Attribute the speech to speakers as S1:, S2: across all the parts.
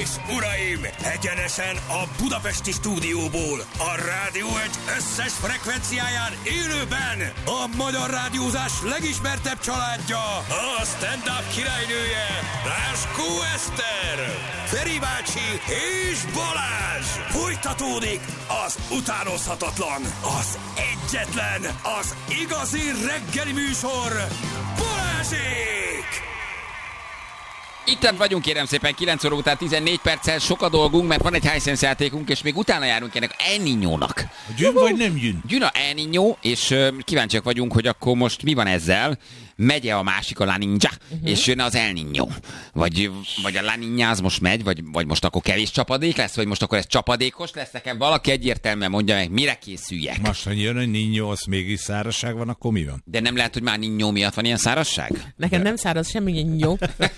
S1: és uraim, egyenesen a budapesti stúdióból, a Rádió Egy összes frekvenciáján élőben a magyar rádiózás legismertebb családja, a stand-up királynője, Láskó Eszter, Feri bácsi és Balázs. Folytatódik az utánozhatatlan, az egyetlen, az igazi reggeli műsor, Balázsék!
S2: Itt vagyunk, kérem szépen, 9 óra után 14 perccel, sok a dolgunk, mert van egy Hisense játékunk, és még utána járunk ennek El Niñónak.
S3: Gyűn vagy nem gyűn?
S2: Gyűn a El Niñó, és kíváncsiak vagyunk, hogy akkor most mi van ezzel. Megye a másik, a La Niña, és jön az El Niño. Vagy a La Niña az most megy, vagy most akkor kevés csapadék lesz, vagy most akkor ez csapadékos lesz? Nekem valaki egyértelműen mondja meg, mire készüljek.
S3: Most, ha jön a Niño, az mégis szárazság van, akkor mi van?
S2: De nem lehet, hogy már Niño miatt van ilyen szárazság?
S4: Nekem nem száraz semmi Niño.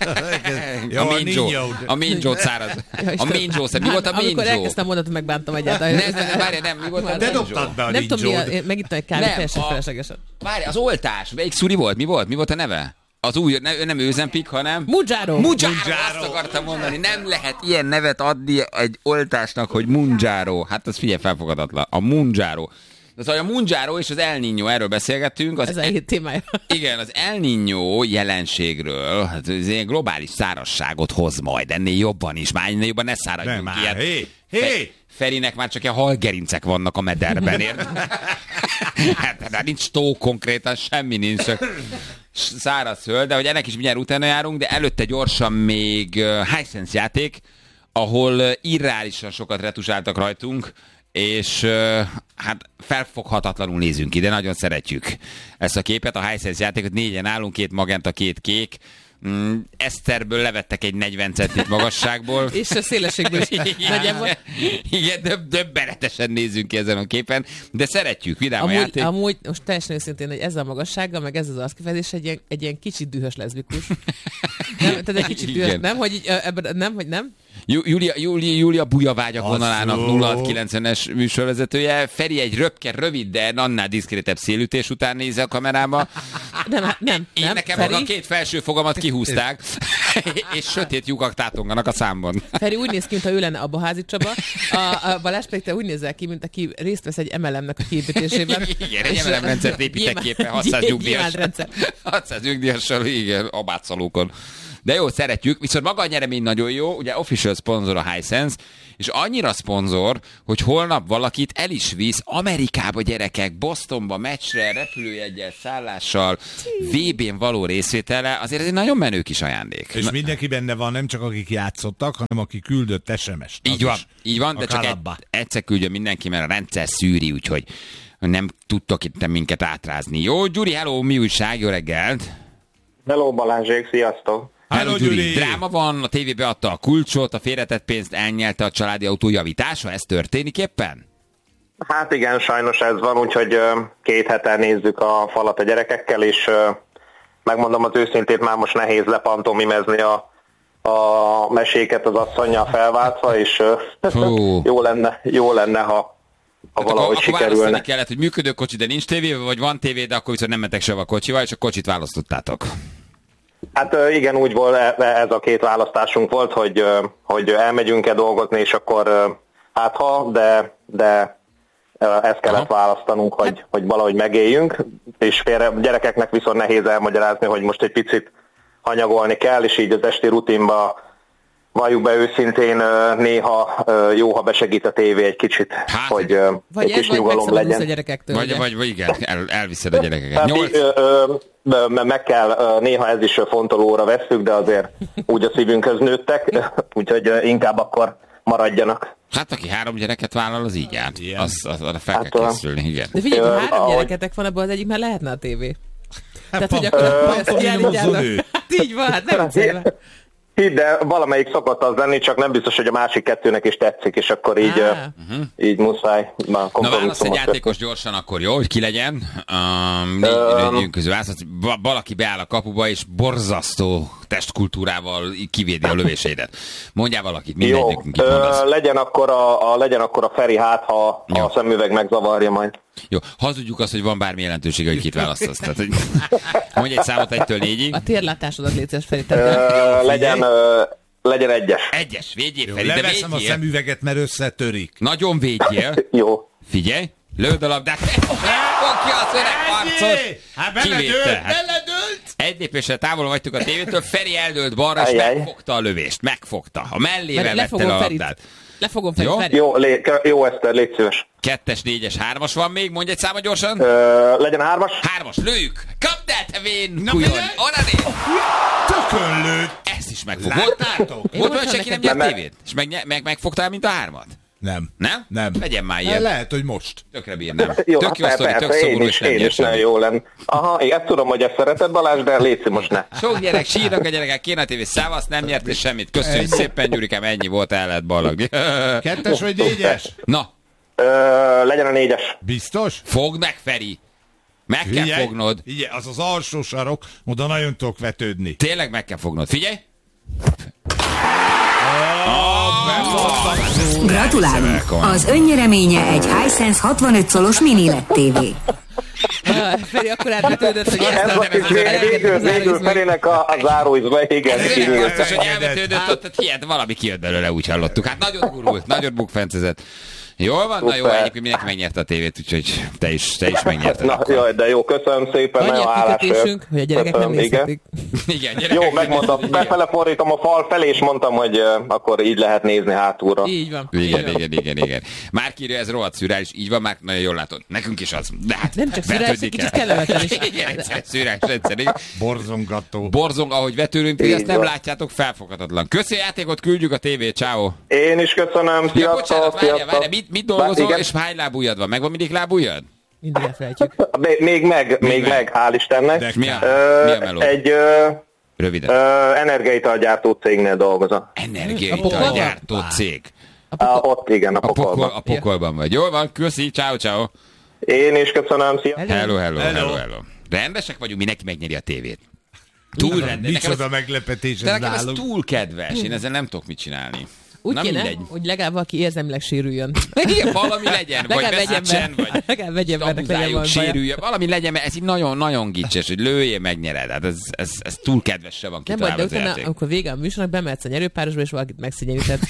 S2: A Minjo száraz. A Minjo, mi volt a Minjo?
S4: Amikor elkezdtem mondatot, megbántam egyáltalán.
S2: Nem, mi volt a
S3: De dobtad be a
S4: nem tudom, megittem egy kávét,
S2: Nem,
S4: teljesen feleslegesen.
S2: Várj, az oltás. Melyik szuri volt? Mi volt a neve? Az új, nem Őzempik, hanem...
S4: Munjaro.
S2: Azt akartam mondani. Nem lehet ilyen nevet adni egy oltásnak, hogy Munjaro. Hát az figyelj, felfogadatlan. A Munjaro. Szóval a Munjaro és az El Niño, erről beszélgettünk.
S4: Ez a hét témája. Igen,
S2: az El Niño jelenségről, hát ez ilyen globális szárazságot hoz majd, ennél jobban is. Már ennél jobban ne száradjunk ki.
S3: Hé!
S2: Ferinek már csak ilyen halgerincek vannak a mederben, érted? Hát nincs tó konkrétan, semmi nincs, csak száraz föld, de hogy ennek is mindjárt utána járunk, de előtte gyorsan még Hisense játék, ahol irreálisan sokat retusáltak rajtunk, és hát felfoghatatlanul nézünk ide, nagyon szeretjük ezt a képet, a Hisense játékot, 4-en állunk, 2 magenta, 2 kék, Eszterből levettek egy 40 centit magasságból.
S4: És a szélességből is nagyjából.
S2: Igen, döbbenetesen nézünk ki ezen a képen, de szeretjük, vidám a játék.
S4: Amúgy most teljesen őszintén, hogy ez a magassággal, meg ez az arckifejezés egy ilyen kicsit dühös leszbikus. Nem, tehát egy kicsit dühös, nem? Hogy így, ebben, nem, hogy nem?
S2: Júlia Bujavágyak vonalának 0690-es műsorvezetője. Feri egy rövid, de annál diszkrétebb szélütés után néz a kamerába.
S4: Nem.
S2: Nekem
S4: Feri...
S2: a 2 felső fogamat kihúzták, és sötét lyukak tátonganak a számban.
S4: Feri úgy néz ki, mintha ő lenne Abba Házi Csaba. A Balázs pedig te úgy nézel ki, mint aki részt vesz egy MLM-nek a kiépítésében.
S2: Igen, egy MLM rendszert építek képen 600 nyugdíjassal, igen, abátszalókon. De jó, szeretjük, viszont maga a nyeremény nagyon jó, ugye official szponzor a Hisense, és annyira szponzor, hogy holnap valakit el is visz Amerikába, gyerekek, Bostonba, meccsre, repülőjeggyel, szállással, VB-n való részvétele, azért ez egy nagyon menő kis ajándék.
S3: És mindenki benne van, nem csak akik játszottak, hanem aki küldött SMS-t.
S2: Így van, de csak egyszer küldjön mindenki, mert a rendszer szűri, úgyhogy nem tudtok itt minket átrázni. Jó, Gyuri, hello, mi újság, jó reggelt!
S5: Hello, Balázsék, sziasztok!
S2: Hello, Gyuri! Dráma van, a tévé beadta a kulcsot, a félretett pénzt elnyelte a családi autó javítása, ez történik éppen?
S5: Hát igen, sajnos ez van, úgyhogy 2 hete nézzük a falat a gyerekekkel, és megmondom az őszintét, már most nehéz lepantomimezni a meséket az asszonnyal felváltva, és jó lenne, ha valahogy sikerülne.
S2: Akkor kellett, hogy működő kocsi, de nincs tévé, vagy van tévé, de akkor viszont nem mentek se a kocsival, és a kocsit választottátok.
S5: Hát igen, úgy volt, ez a 2 választásunk volt, hogy elmegyünk-e dolgozni, és akkor de ezt kellett választanunk, hogy valahogy megéljünk, és gyerekeknek viszont nehéz elmagyarázni, hogy most egy picit hanyagolni kell, és így az esti rutinba valljuk be őszintén, néha jó, ha besegít a tévé egy kicsit, hogy egy kis nyugalom legyen.
S4: A gyerekektől,
S2: vagy igen, elviszed a gyerekeket.
S5: Meg kell, néha ez is fontolóra vesszük, de azért úgy a szívünkhöz nőttek, úgyhogy inkább akkor maradjanak.
S2: Hát aki 3 gyereket vállal, az így járt. Arra fel kell készülni, igen.
S4: De figyelj, ha 3 gyereketek van, abban az egyik már lehetne a tévé. Tehát, hogy akkor ezt kiállítjátok. Hát így van, hát nem célva.
S5: De valamelyik szokott az lenni, csak nem biztos, hogy a másik 2-nek is tetszik, és akkor így muszáj.
S2: Na válasz egy játékos gyorsan akkor, jó, hogy ki legyen. Négy közül valaki beáll a kapuba, és borzasztó testkultúrával kivédi a lövéseidet. Mondjál valakit, mindegyikünk itt mondasz.
S5: Legyen akkor a Feri, hát ha a szemüveg megzavarja majd.
S2: Jó, hazudjuk azt, hogy van bármi jelentősége, hogy kit választasz. Tehát, hogy mondj egy számot 1-től 4-ig.
S4: A térlátásodat létszes, Feri.
S5: Legyen Legyen 1-es.
S2: 1-es, védjél
S3: Jó,
S2: Feri, de
S3: leveszem a
S2: védjél.
S3: szemüveget, mert összetörik.
S2: Nagyon védjél.
S5: Jó.
S2: Figyelj, lőd a labdát. Fog ki az öreg harcos.
S3: Hát
S2: Kivétel. Hát
S3: beledőlt!
S2: egy lépésre távol vagytok a tévétől, Feri eldőlt balra, és
S5: Ajjaj.
S2: megfogta a lövést. Megfogta. A mellével vette
S4: Lefogom
S2: le a
S4: Ferit.
S2: labdát.
S4: Lefogom
S2: Jó?
S4: Ferit.
S5: Jó, Eszter, légy szíves.
S2: 2-es, 4-es, 3-as van még, mondj egy számot gyorsan.
S5: Legyen 3-as.
S2: 3-as, lőjük! Kapd el, te vén
S3: Na,
S2: kujon!
S3: figyelj!
S2: Onnan
S3: Tökön lőtt!
S2: ezt is megfogod.
S3: Láttátok?
S4: Én
S2: Volt olyan,
S4: mondtam
S2: senki nem
S4: neked-
S2: nyert
S5: Nem,
S2: tévét? És megfogtál, mint a 3-at?
S3: Nem.
S2: Nem?
S3: Nem.
S2: Legyen már
S3: Hát
S2: ilyen.
S3: lehet, hogy most.
S2: Tökre bírnám.
S5: Jó,
S2: Tök jó sztori, tök szomorú, és nem
S5: én
S2: nyer
S5: is nagyon
S2: semmi.
S5: jó lenne. Aha, én ezt tudom, hogy ezt szereted, Balázs, de légy most ne.
S2: Sok gyerek, sírnak a gyerekek, kéne a tévé, szávasz, nem nyert és semmit. Köszönjük szépen, Gyurikám, ennyi volt, el lehet ballag.
S3: 2-es vagy 4-es?
S2: Na,
S5: Legyen a 4-es.
S3: Biztos?
S2: fogd meg, Feri! Meg kell fognod.
S3: Figyelj, az az alsó sarok, oda nagyon tudok vetődni.
S2: Tényleg meg kell fognod. Figyelj!
S6: Gratulálunk! Az önnyereménye egy Hisense 65 szolos mini LED TV.
S4: Feri akkor átvetődött, hogy ezt
S5: Ez volt is végül Ferinek a záróizba, igen.
S2: Tényleg
S5: igen.
S2: biztos, hogy elvetődött ott, tehát hihet, valami kijött belőle, úgy hallottuk. Hát nagyon gurult, nagyon bukfencezett. Jól van? Na jó,
S5: Szuper.
S2: egyébként mindenki megnyerte a tévét, úgyhogy te is megnyerted.
S5: Na,
S2: akkor.
S5: jaj, de jó, köszönöm szépen,
S4: annyi
S5: nagyon
S4: a
S5: hálás
S4: kikötésünk, hogy a gyerekek nem
S5: Köszönöm, igen.
S4: nézhetik.
S2: Igen, gyerekek.
S5: Jó, megmondtam, befele fordítom a fal felé, és mondtam, hogy akkor így lehet nézni hátulra.
S4: Így van.
S2: Igen. Már írja, ez rohadt szürális, így van, már nagyon jól látod. Nekünk is az. De hát
S4: Nem csak szürális,
S2: vetődik
S4: kicsit
S2: el.
S4: kellemetlen is.
S2: Igen, egyszer szürális rendszer. igen.
S3: Borzongató.
S2: Borzong, ahogy vetőlünk, ti
S5: Így
S2: ezt nem
S5: van.
S2: látjátok, felfoghatatlan. Köszi a játékot, küldjük a tévét, ciao.
S5: Én is köszönöm,
S2: Ja,
S5: sziasztok,
S2: bocsánat, várjál,
S5: sziasztok.
S2: mit dolgozol,
S5: Igen.
S2: és hány lábujjad van? Megvan mindig lábujjad?
S4: Mindig elfelejtjük.
S5: Még meg, hál' Istennek.
S3: De
S2: Mi a meló?
S5: Egy
S2: Röviden.
S5: energiaitalgyártó cégnél dolgozom.
S4: A
S2: Energiaitalgyártó cég.
S5: Ott igen, a pokolban.
S2: A pokolban vagy. Jól van, köszi, ciao.
S5: Én is köszönöm, sziasztok.
S2: Hello. Rendesek vagyunk, mindenki megnyeri a tévét. Túl rendes.
S3: Micsoda meglepetés
S2: De
S3: ez
S2: nekem ez
S3: nálunk.
S2: túl kedves, én ezzel nem tudok mit csinálni.
S4: Úgy
S2: Na
S4: kéne,
S2: mindegy.
S4: hogy legalább valaki érzelmileg sérüljön.
S2: Igen, valami legyen, vagy
S4: Legalább egy
S2: veszítsen,
S4: ember.
S2: vagy
S4: Legalább egy embernek legyen
S2: abuzáljuk,
S4: valami baja.
S2: sérüljön, valami legyen, mert ez így nagyon gicses, hogy lőjél, megnyered. Hát ez túl kedvesre van
S4: Nem baj, de
S2: kitalálva az
S4: utána,
S2: játék.
S4: amikor vége a műsornak, bemehetsz a nyerőpárosba, és valakit megszégyeníted.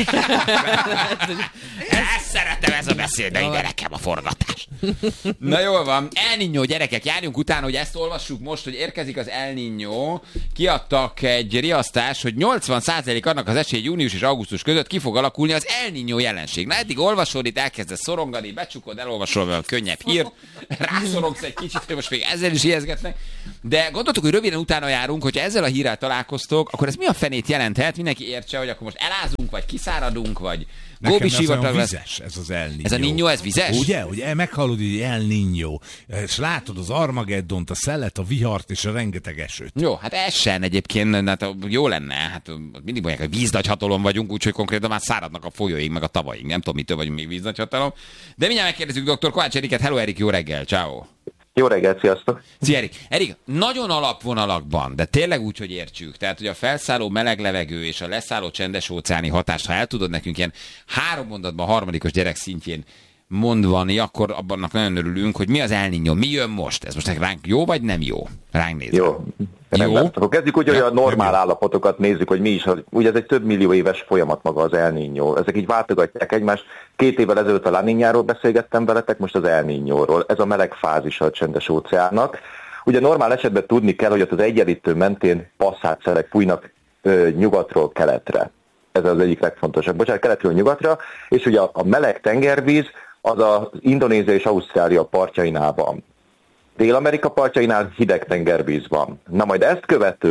S2: Ezt szeretem, ez a beszéd, ide nekem a forgatás. Na jól van. El Niño, gyerekek, járjunk utána, hogy ezt olvassuk most, hogy érkezik az El Niño. Kiadtak egy riasztás, hogy 80% annak az esély, június és augusztus között ki fog alakulni az El Niño jelenség. Na eddig olvasod, itt elkezdesz szorongani, becsukod, elolvasol valami könnyebb hírt, rászorogsz egy kicsit, hogy most még ezzel is ijeszgetnek. De gondoltuk, hogy röviden utána járunk, hogyha ezzel a hírrel találkoztok, akkor ez mi a fenét jelenthet? Mindenki értse, hogy akkor most elázunk, vagy kiszáradunk, vagy
S3: Nekem
S2: Góbi
S3: ez olyan
S2: sivatag lesz.
S3: vizes, ez az El Niño.
S2: Ez a Niño, ez vizes?
S3: Ugye, hogy meghallod, hogy El Niño, és látod az Armageddont, a szelet, a vihart és a rengeteg esőt.
S2: Jó, hát ez sem egyébként, hát jó lenne, hát mindig mondják, hogy víznagyhatalom vagyunk, úgyhogy konkrétan már száradnak a folyóink, meg a tavaink, nem tudom, mitől vagyunk még víznagyhatalom. De mindjárt megkérdezzük dr. Kovács Eriket. Hello Erik, jó reggel, ciao.
S5: Jó reggelt, sziasztok.
S2: Szia Erik. Erik, nagyon alapvonalakban, de tényleg úgy, hogy értsük. Tehát, hogy a felszálló meleg levegő és a leszálló csendes óceáni hatást, ha el tudod nekünk ilyen 3 mondatban harmadikos gyerek szintjén mondani, akkor abban nagyon örülünk, hogy mi az El Niño, mi jön most? Ez most ránk jó, vagy nem jó? Ránk nézve.
S5: Jó. Rendben. Akkor kezdjük úgy, hogy a normál állapotokat nézzük, hogy mi is. Ugye ez egy több millió éves folyamat maga az El Niño. Ezek így váltogatják egymást. 2 évvel ezelőtt a La Niñáról beszélgettem veletek, most az El Niñóról. Ez a meleg fázisa a csendes óceánnak. Ugye normál esetben tudni kell, hogy ott az egyenlítő mentén passzátszerek fújnak nyugatról keletre. Ez az egyik legfontosabb. Bocsánat, keletről nyugatra, és ugye a meleg tengervíz az az Indonézia és Ausztrália partjainál van. Dél-Amerika partjainál hideg tengervíz van. Na majd ezt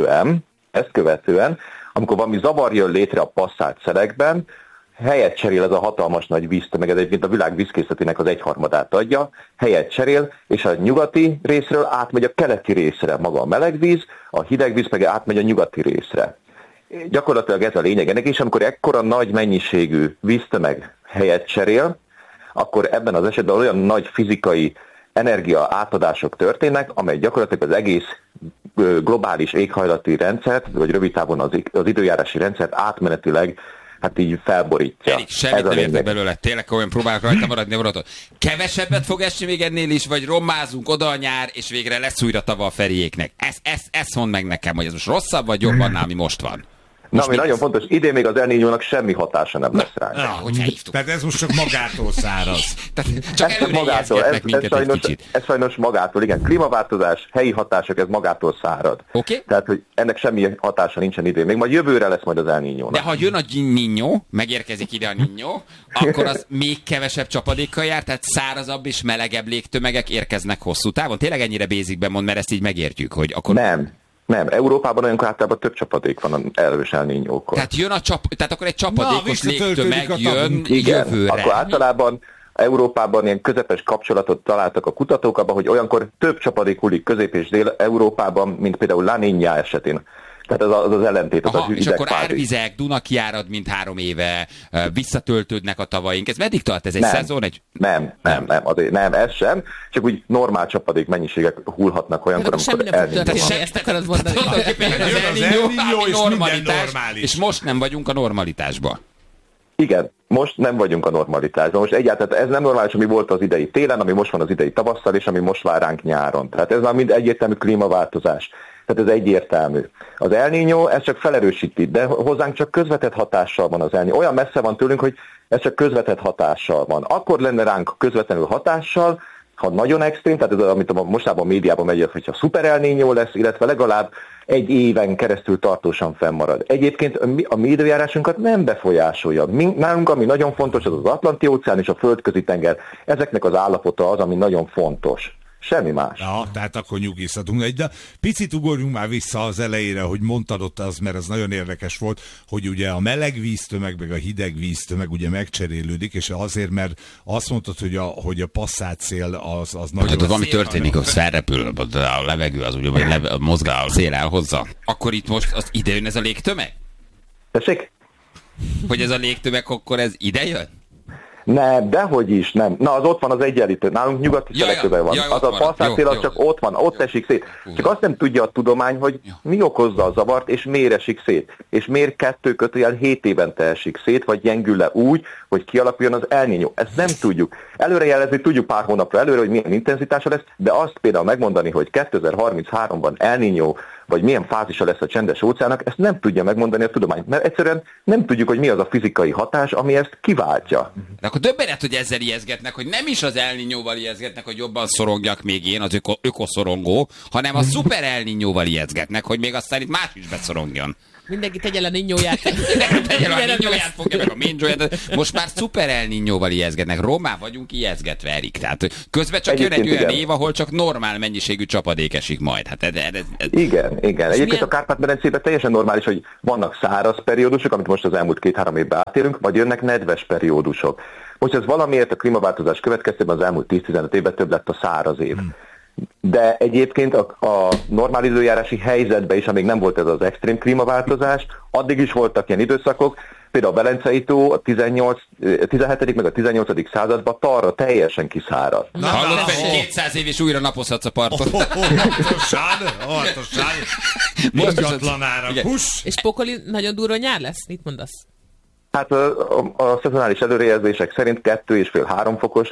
S5: követően, amikor valami zavar jön létre a passzátszerekben, helyet cserél ez a hatalmas nagy víztömeg, ez egyébként a világ vízkészletének az 1/3 adja, helyet cserél, és a nyugati részről átmegy a keleti részre maga a meleg víz, a hideg víz meg átmegy a nyugati részre. Gyakorlatilag ez a lényeg ennek, és amikor ekkora nagy mennyiségű víztömeg helyet cserél, akkor ebben az esetben olyan nagy fizikai energia átadások történnek, amely gyakorlatilag az egész globális éghajlati rendszert, vagy rövid távon az időjárási rendszert átmenetileg hát így felborítja.
S2: Erik, semmit nem értek belőle, tényleg olyan próbálok rajta maradni, maradod. Kevesebbet fog esni még ennél is, vagy rommázunk oda a nyár, és végre lesz újra tava a Feriéknek. Ezt mondd meg nekem, hogy ez most rosszabb, vagy jobb annál, ami most van.
S5: Na, ami nagyon fontos, idén még az El Niñónak semmi hatása nem lesz ránk.
S3: Tehát ez most csak magától száraz.
S2: Csak előrejezgetnek minket egy kicsit.
S5: Ez sajnos magától, igen. Klímaváltozás, helyi hatások, ez magától szárad.
S2: Oké.
S5: Tehát, hogy ennek semmi hatása nincsen idén. Még majd jövőre lesz majd az El Niñónak.
S2: De ha jön a Niño, megérkezik ide a Niño, akkor az még kevesebb csapadékkal jár, tehát szárazabb és melegebb légtömegek érkeznek hosszú távon. Tényleg ennyire basicben mond, mert ezt így megértjük, hogy akkor...
S5: Nem, Európában olyankor általában több csapadék van az erős El Niñókor.
S2: Tehát jön tehát akkor egy csapadékos légtömeg jön
S5: igen,
S2: jövőre.
S5: Akkor általában Európában ilyen közepes kapcsolatot találtak a kutatók abban, hogy olyankor több csapadék hullik Közép- és Dél-Európában, mint például La Niña esetén. Tehát az ellentét, az
S2: és akkor árvizek, Dunakjárad, mint 3 éve, visszatöltődnek a tavaink. Ez meddig tart? Ez egy szezon?
S5: Nem, ez sem. Csak úgy normál csapadék mennyiségek hullhatnak olyankor, amikor
S4: El Niñó. Ezt akarod mondani.
S2: Az El Niñó és normalitás, és most nem vagyunk a normalitásban.
S5: Igen, most nem vagyunk a normalitásban. Most egyáltalán ez nem normális, ami volt az idei télen, ami most van az idei tavasszal, és ami most vár ránk nyáron. Tehát ez már mind egyértelmű klímaváltozás. Tehát ez egyértelmű. Az El Niño, ez csak felerősíti, de hozzánk csak közvetett hatással van az El Niño. Olyan messze van tőlünk, hogy ez csak közvetett hatással van. Akkor lenne ránk közvetlenül hatással, ha nagyon extrém, tehát ez, amit mostában a médiában megy, hogyha szuper El Niño lesz, illetve legalább 1 éven keresztül tartósan fennmarad. Egyébként a mi időjárásunkat nem befolyásolja. Nálunk, ami nagyon fontos, az az Atlanti-óceán és a Földközi-tenger. Ezeknek az állapota az, ami nagyon fontos. Semmi más.
S3: Ja, tehát akkor nyugisztatunk. De picit ugorjunk már vissza az elejére, hogy mondtad ott az, mert ez nagyon érdekes volt, hogy ugye a meleg víztömeg, meg a hideg víztömeg ugye megcserélődik, és azért, mert azt mondtad, hogy a passzátszél az nagyon...
S2: Hát valami történik, hogy felrepül a levegő, az ugye, vagy mozgál, a szél elhozza. Akkor itt most az ide jön ez a légtömeg?
S5: Tessék?
S2: Hogy ez a légtömeg, akkor ez ide jön?
S5: Nem, dehogy is, nem. Na, az ott van az egyenlítő. Nálunk nyugati szelekőben van. Az a passzátszél az csak ott van, ott esik szét. Csak azt nem tudja a tudomány, hogy mi okozza a zavart, és miért esik szét. És miért 2-7 évente esik szét, vagy gyengül le úgy, hogy kialakuljon az El Niño. Ezt nem tudjuk. Előrejelezni tudjuk pár hónapra előre, hogy milyen intenzitása lesz, de azt például megmondani, hogy 2033-ban El Niño, vagy milyen fázisa lesz a csendes óceánnak, ezt nem tudja megmondani a tudomány. Mert egyszerűen nem tudjuk, hogy mi az a fizikai hatás, ami ezt kiváltja.
S2: De akkor döbbenet, hogy ezzel ijeszgetnek, hogy nem is az El Niñóval ijeszgetnek, hogy jobban szorongjak még én, az ökoszorongó, hanem a szuper El Niñóval ijeszgetnek, hogy még aztán itt más is beszorongjon.
S4: Mindenki tegye le Niñóját.
S2: Tegye le a Niñóját, fogja meg a Minjóját. Most már szuper El Niñóval ijeszgetnek. Rommá vagyunk ijeszgetve, Erik. Tehát közben csak jön egy olyan év, ahol csak normál mennyiségű csapadék esik majd. Hát
S5: Igen. Egyébként a Kárpát-medencében teljesen normális, hogy vannak száraz periódusok, amit most az elmúlt 2-3 évben átérünk, vagy jönnek nedves periódusok. Most ez valamiért a klímaváltozás következtében az elmúlt 10-15 évben több lett a száraz év. De egyébként a normál időjárási helyzetben is, amíg nem volt ez az extrém klímaváltozás, addig is voltak ilyen időszakok, például a Velencei-tó a 17. meg a 18. században talra teljesen kiszáradt.
S2: Hallod, Feri, 200 év és újra napozhatsz a parton.
S3: Óvatosan. Ingatlanára.
S4: És pokoli nagyon durva nyár lesz? Mit mondasz?
S5: Hát a szezonális előrejelzések szerint 2,5-3 fokos,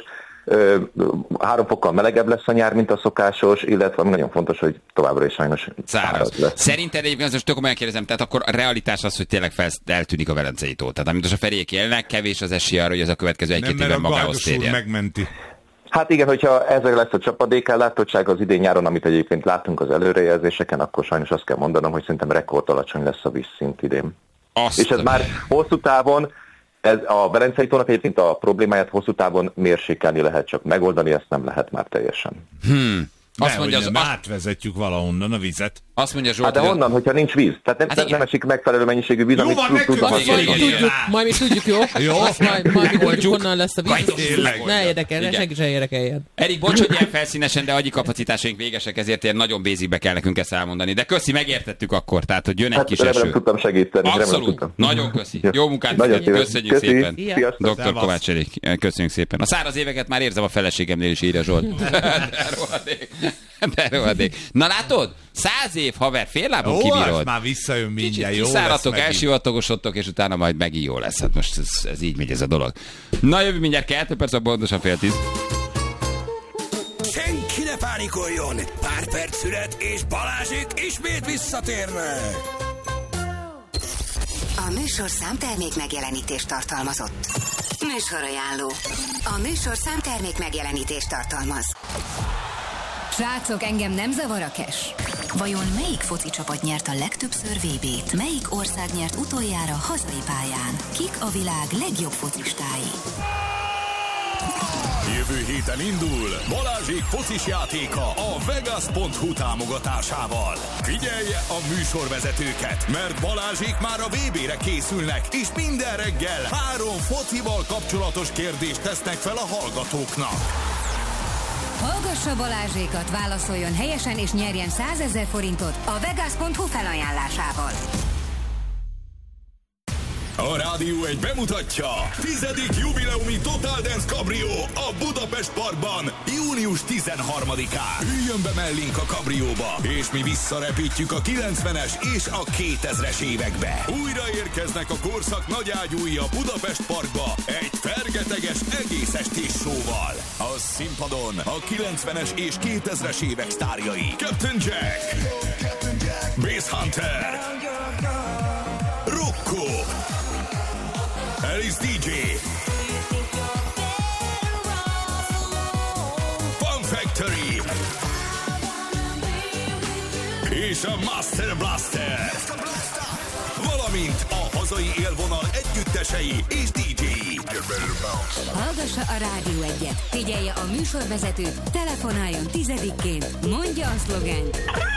S5: 3 fokkal melegebb lesz a nyár, mint a szokásos, illetve nagyon fontos, hogy továbbra is sajnos száraz lesz.
S2: Szerinted egyébként most tök komolyan kérdezem, tehát akkor a realitás az, hogy tényleg eltűnik a Velencei-tó. Tehát amit most a Feriék élnek, kevés az esély arra, hogy ez a következő 1-2 évben magához térjen.
S3: Megmenti.
S5: Hát igen, hogyha ezzel lesz a csapadékellátottság az idén nyáron, amit egyébként látunk az előrejelzéseken, akkor sajnos azt kell mondanom, hogy szerintem rekord alacsony lesz a vízszint idén. És ez már hosszú távon, ez a Velencei-tónak egyébként a problémáját hosszú távon mérsékelni lehet, csak megoldani ezt nem lehet már teljesen.
S3: Azt mondja, átvezetjük valahonnan a vizet.
S2: Azt mondja Zsolt,
S5: de honnan, hogyha nincs víz? Tehát nem esik megfelelő mennyiségű víz, amit tudunk.
S4: Majd mi tudjuk, jó? Majd mi tudjuk, honnan lesz a víz. Ne érdekel, senki sem érdekeljen.
S2: Erik, bocs, hogy ilyen felszínesen, de agyi kapacitásaink végesek, ezért ilyen nagyon basicbe kell nekünk ezt elmondani. De köszi, megértettük akkor, tehát hogy jön egy kis eső.
S5: Nem tudtam segíteni.
S2: Abszolút, nagyon köszi. Jó munkát, köszönjük szépen. Dr. Kovács Erik, köszönjük szépen. A száraz éveket már érzem a feleségemnél is, írja Zsolt. De rohadék. Na látod? 100 év, haver, féllábon kibírod.
S3: Ó, már visszajön mindjárt, jó lesz.
S2: Kiszáradtok, elsivatagosodtok, és utána majd megint jó lesz. Hát most ez így megy ez a dolog. Na jövő mindjárt 2 perc, a pontosan 9:30.
S1: Senki ne pánikoljon! Pár perc szület, és Balázsék ismét visszatérnek!
S6: A műsorszám termék megjelenítést tartalmazott. Műsorajánló. A műsorszám termék megjelenítést tartalmaz. Srácok, engem nem zavar a cash. Vajon melyik foci csapat nyert a legtöbbször VB-t? Melyik ország nyert utoljára hazai pályán? Kik a világ legjobb focistái?
S7: Jövő héten indul Balázsék focis játéka a Vegas.hu támogatásával. Figyelje a műsorvezetőket, mert Balázsék már a VB-re készülnek, és minden reggel 3 focival kapcsolatos kérdést tesznek fel a hallgatóknak.
S6: Hallgassa Balázsékat, válaszoljon helyesen és nyerjen 100 000 forintot a Vegas.hu felajánlásával.
S7: A Rádió 1 bemutatja 10. jubileumi Total Dance Cabrio a Budapest Parkban június 13-án. Üljön be mellénk a kabrióba, és mi visszarepítjük a 90-es és a 2000-es évekbe. Újra érkeznek a korszak nagyágyúi a Budapest Parkba egy fergeteges egész estés show-val. A színpadon a 90-es és 2000-es évek sztárjai: Captain Jack, Bass Hunter, Rocco, Alice DJ, Fun Factory és a Master Blaster, valamint a hazai élvonal együttesei és DJ-i.
S6: Hallgassa a Rádió 1-et, figyelje a műsorvezetőt, telefonáljon 10-ként, mondja a szlogent,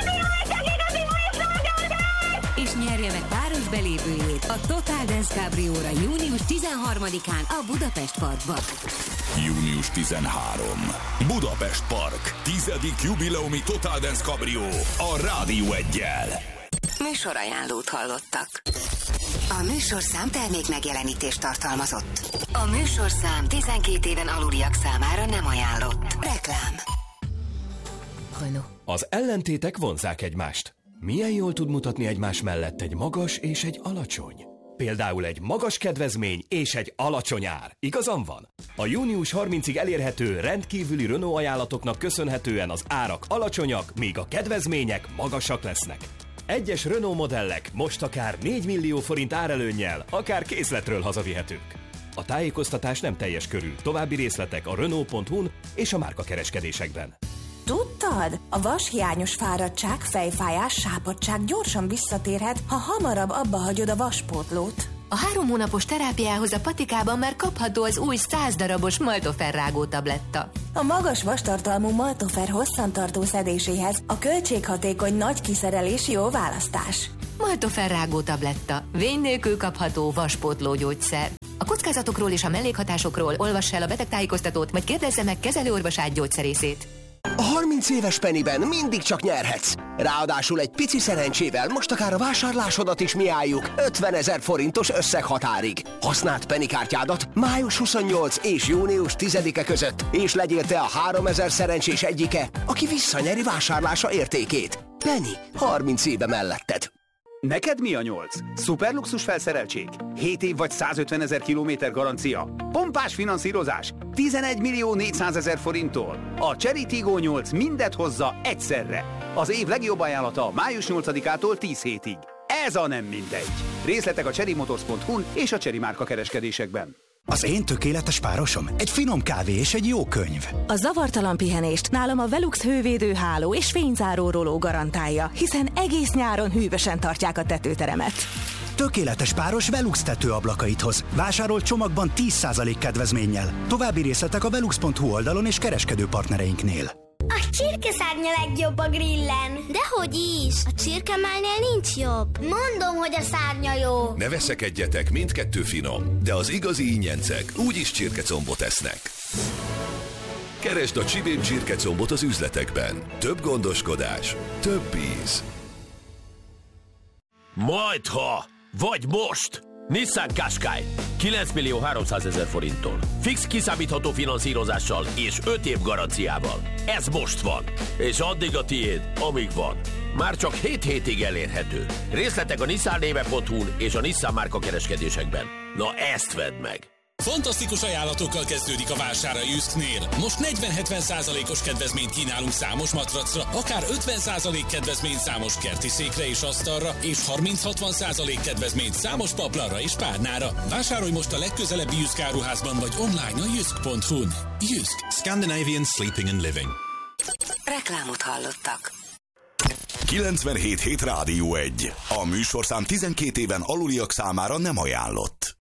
S6: és nyerje meg páros belépőjét a Total Dance Cabrióra június 13-án a Budapest Parkban.
S7: Június 13. Budapest Park. 10. jubileumi Total Dance Cabrio a Rádió 1-jel.
S6: Műsorajánlót hallottak. A műsorszám termék megjelenítést tartalmazott. A műsorszám 12 éven aluliak számára nem ajánlott. Reklám.
S8: Renault. Az ellentétek vonzzák egymást. Milyen jól tud mutatni egymás mellett egy magas és egy alacsony? Például egy magas kedvezmény és egy alacsony ár. Igazam van? A június 30-ig elérhető rendkívüli Renault ajánlatoknak köszönhetően az árak alacsonyak, míg a kedvezmények magasak lesznek. Egyes Renault modellek most akár 4 millió forint árelőnnyel, akár készletről hazavihetők. A tájékoztatás nem teljes körű. További részletek a Renault.hu-n és a márkakereskedésekben.
S9: Tudtad? A vashiányos fáradtság, fejfájás, sápadtság gyorsan visszatérhet, ha hamarabb abba hagyod a vaspótlót.
S10: A 3 hónapos terápiához a patikában már kapható az új 100 darabos Maltofer rágó tabletta.
S9: A magas vastartalmú Maltofer hosszantartó szedéséhez a költséghatékony nagy kiszerelés jó választás.
S10: Maltofer rágó tabletta. Vény nélkül kapható vaspótló gyógyszer. A kockázatokról és a mellékhatásokról olvass el a betegtájékoztatót, vagy kérdezze meg kezelőorvosát gyógyszerészét.
S11: A 30 éves Pennyben mindig csak nyerhetsz. Ráadásul egy pici szerencsével most akár a vásárlásodat is miálljuk 50 000 forintos összeghatárig. Használd Penny kártyádat május 28 és június 10-e között, és legyél te a 3000 szerencsés egyike, aki visszanyeri vásárlása értékét. Penny, 30 éve melletted.
S12: Neked mi a 8? Szuperluxus felszereltség? 7 év vagy 150 000 kilométer garancia? Pompás finanszírozás? 11 400 000 forinttól? A Chery Tiggo 8 mindet hozza egyszerre. Az év legjobb ajánlata május 8-ától 10 hétig. Ez a nem mindegy. Részletek a cherrymotors.hu-n és a Chery márka kereskedésekben.
S13: Az én tökéletes párosom egy finom kávé és egy jó könyv.
S9: A zavartalan pihenést nálam a Velux hővédő háló és fényzáró roló garantálja, hiszen egész nyáron hűvösen tartják a tetőteremet.
S13: Tökéletes páros Velux tetőablakait hoz. Vásárolt csomagban 10% kedvezménnyel. További részletek a velux.hu oldalon és kereskedő partnereinknél.
S14: A csirkeszárnya legjobb a grillen. Dehogy is! A csirkemálnél nincs jobb. Mondom, hogy a szárnya jó.
S1: Ne veszekedjetek, mindkettő finom, de az igazi ingyencek úgyis csirkecombot esznek. Keresd a Csibén csirkecombot az üzletekben. Több gondoskodás, több íz.
S15: Majdha! Vagy most! Nissan Qashqai 9 300 000 forinttól. Fix kiszámítható finanszírozással és 5 év garanciával. Ez most van. És addig a tiéd, amíg van. Már csak 7 hétig elérhető. Részletek a nissannéve.hu-n és a Nissan márka kereskedésekben. Na ezt vedd meg!
S16: Fantasztikus ajánlatokkal kezdődik a vásár a Jysknél. Most 40-70%-os kedvezményt kínálunk számos matracra, akár 50% kedvezményt számos kerti székre és asztalra, és 30-60% kedvezményt számos paplanra és párnára. Vásárolj most a legközelebbi Jysk áruházban vagy online a jysk.hu-n. Jysk. Scandinavian Sleeping and Living.
S6: Reklámot hallottak.
S7: 97.7 Rádió 1. A műsorszám 12 éven aluliak számára nem ajánlott.